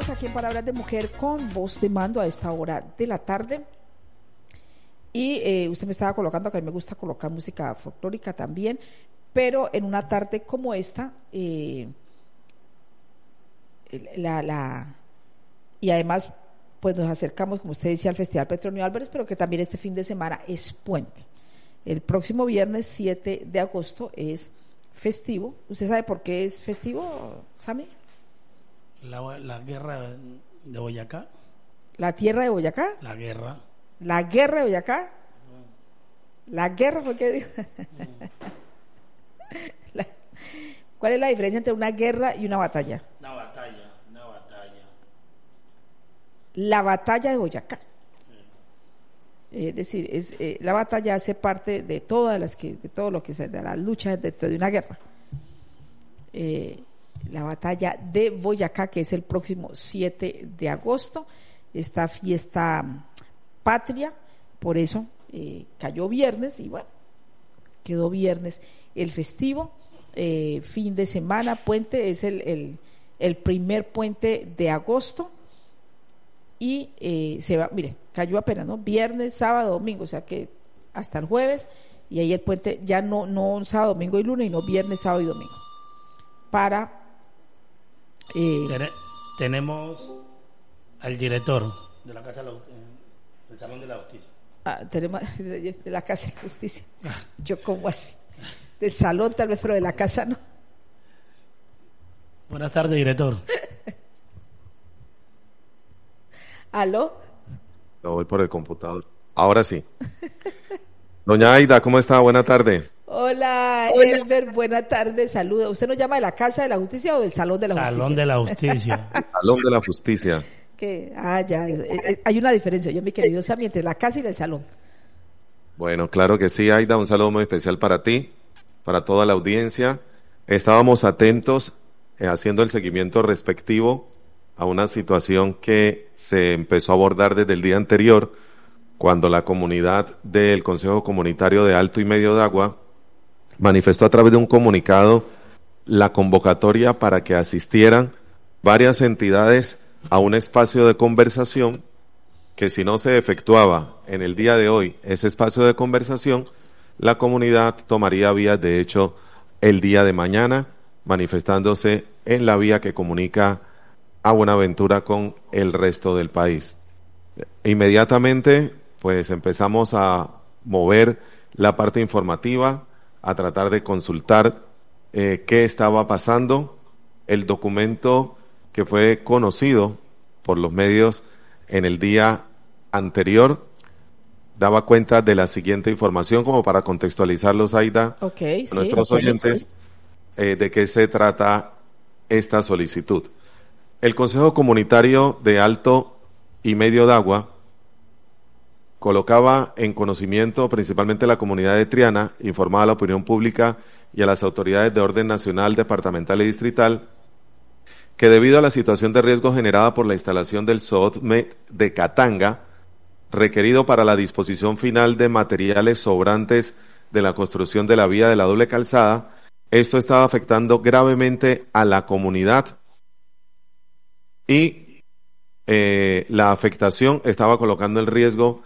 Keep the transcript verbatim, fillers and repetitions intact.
Seguimos aquí en Palabras de Mujer con voz de mando a esta hora de la tarde. Y eh, usted me estaba colocando, que a mí me gusta colocar música folclórica también, pero en una tarde como esta, eh, la, la, y además pues nos acercamos, como usted decía, al Festival Petronio Álvarez, pero que también este fin de semana es puente. El próximo viernes siete de agosto es festivo. ¿Usted sabe por qué es festivo, Sammy? La, la guerra de Boyacá. ¿La tierra de Boyacá? La guerra. ¿La guerra de Boyacá? ¿La guerra fue que dijo? la, ¿Cuál es la diferencia entre una guerra y una batalla? Una batalla, una batalla. La batalla de Boyacá. Es decir, es, eh, la batalla hace parte de todas las que, de todo lo que se de las luchas dentro de una guerra. Eh, la batalla de Boyacá, que es el próximo siete de agosto, esta fiesta patria, por eso eh, cayó viernes y bueno, quedó viernes el festivo, eh, fin de semana, puente, es el, el, el primer puente de agosto. Y eh, se va, mire, cayó apenas, ¿no? Viernes, sábado, domingo, o sea que hasta el jueves, y ahí el puente ya no, no sábado, domingo y lunes, sino viernes, sábado y domingo. Para eh, Ten- tenemos al director de la Casa de la, eh, del Salón de la Justicia. ah, tenemos de la Casa de Justicia. Yo como así, del salón tal vez, pero de la casa no. Buenas tardes, director. ¿Aló? No, voy por el computador. Ahora sí. Doña Aida, ¿cómo está? Buena tarde. Hola, Elber, buena tarde, saluda. ¿Usted nos llama de la Casa de la Justicia o del Salón de la Justicia? Salón de la Justicia. Salón de la Justicia. Que, ah, ya, eh, eh, hay una diferencia, yo mi querido Sammy, entre la casa y el salón. Bueno, claro que sí, Aida, un saludo muy especial para ti, para toda la audiencia. Estábamos atentos, eh, haciendo el seguimiento respectivo a una situación que se empezó a abordar desde el día anterior, cuando la comunidad del Consejo Comunitario de Alto y Medio de Agua manifestó a través de un comunicado la convocatoria para que asistieran varias entidades a un espacio de conversación, que si no se efectuaba en el día de hoy ese espacio de conversación, la comunidad tomaría vías de hecho el día de mañana, manifestándose en la vía que comunica a Buenaventura con el resto del país. Inmediatamente, pues empezamos a mover la parte informativa, a tratar de consultar eh, qué estaba pasando. El documento que fue conocido por los medios en el día anterior daba cuenta de la siguiente información, como para contextualizarlos, Aida, Okay, a sí, nuestros okay, oyentes, sí. eh, de qué se trata esta solicitud. El Consejo Comunitario de Alto y Medio de Agua colocaba en conocimiento principalmente a la comunidad de Triana, informaba a la opinión pública y a las autoridades de orden nacional, departamental y distrital, que debido a la situación de riesgo generada por la instalación del SOOTME de Catanga, requerido para la disposición final de materiales sobrantes de la construcción de la vía de la doble calzada, esto estaba afectando gravemente a la comunidad y eh, la afectación estaba colocando en riesgo